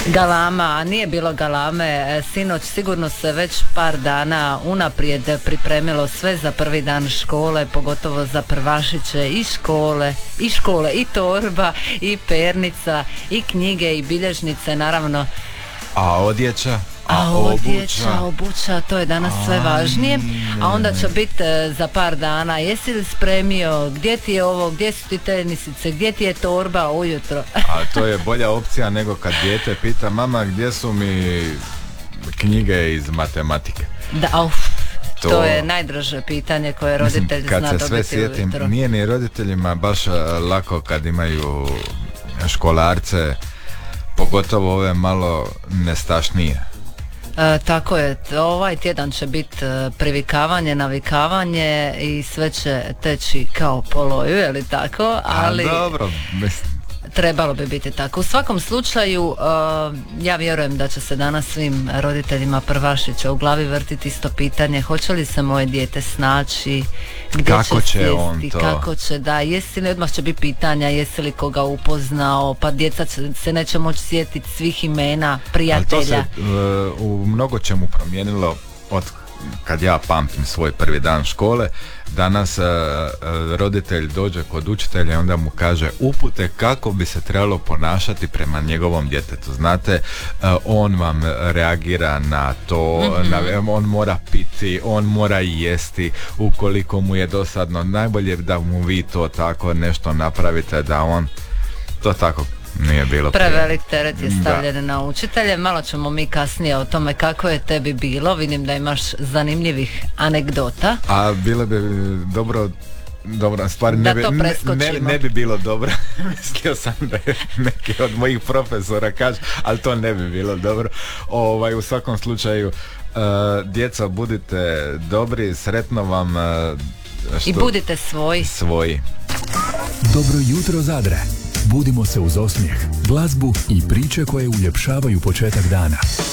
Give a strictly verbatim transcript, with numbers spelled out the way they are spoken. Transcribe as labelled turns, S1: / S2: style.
S1: Galama, a nije bilo galame sinoć, sigurno se već par dana unaprijed pripremilo sve za prvi dan škole, pogotovo za prvašiće i škole, i škole, i torba, i pernica, i knjige, i bilježnice, naravno.
S2: A odjeća?
S1: A, a odjeća, obuća, to je danas a, sve važnije. A onda će biti za par dana, jesi li spremio, gdje ti je ovo, gdje su ti tenisice, gdje ti je torba ujutro.
S2: A to je bolja opcija nego kad dijete pita mama gdje su mi knjige iz matematike.
S1: Da, uf, to, to je najdraže pitanje koje roditelj zna dobiti ujutro. Kad se sve sjetim,
S2: nije ni roditeljima baš lako kad imaju školarce, pogotovo ove malo nestašnije.
S1: E, tako je, ovaj tjedan će biti e, privikavanje, navikavanje i sve će teći kao po loju, je li tako? Ali
S2: a dobro, mislim.
S1: Trebalo bi biti tako. U svakom slučaju, uh, ja vjerujem da će se danas svim roditeljima prvašića u glavi vrtiti isto pitanje, hoće li se moje dijete snaći, gdje
S2: kako će,
S1: će sjesti,
S2: on to?
S1: Kako će, da, jesi li, odmah će biti pitanja, jesi li koga upoznao, pa djeca će, se neće moći sjetiti svih imena, prijatelja.
S2: Ali to se uh, u mnogo čemu promijenilo od kad ja pamtim svoj prvi dan škole. Danas uh, roditelj dođe kod učitelja i onda mu kaže upute kako bi se trebalo ponašati prema njegovom djetetu. Znate, uh, on vam reagira na to, mm-hmm. na, on mora piti, on mora jesti, ukoliko mu je dosadno, najbolje da mu vi to tako nešto napravite da on to tako nije bilo.
S1: Prevelik teret je stavljen da. na učitelje. Malo ćemo mi kasnije o tome kako je tebi bilo. Vidim da imaš zanimljivih anegdota.
S2: A bilo bi dobro, dobra stvar, ne, bi, ne, ne, ne bi bilo dobro. Mislio sam da je neki od mojih profesora kaže, ali to ne bi bilo dobro. Ovaj, u svakom slučaju, uh, djeca, budite dobri, sretno vam. Uh, što...
S1: I budite svoji.
S2: Svoji.
S3: Dobro jutro, Zadre. Budimo se uz osmijeh, glazbu i priče koje uljepšavaju početak dana.